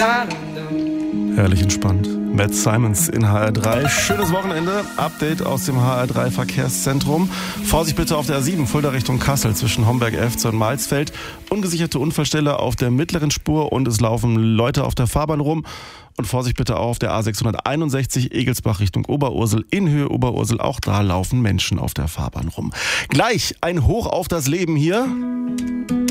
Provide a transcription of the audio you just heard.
Herrlich entspannt. Matt Simons in HR3. Schönes Wochenende. Update aus dem HR3 Verkehrszentrum. Vorsicht bitte auf der A7, Fulda Richtung Kassel zwischen Homberg-Efze und Malsfeld. Ungesicherte Unfallstelle auf der mittleren Spur und es laufen Leute auf der Fahrbahn rum. Und Vorsicht bitte auch auf der A661 Egelsbach Richtung Oberursel. In Höhe Oberursel, auch da laufen Menschen auf der Fahrbahn rum. Gleich ein Hoch auf das Leben hier.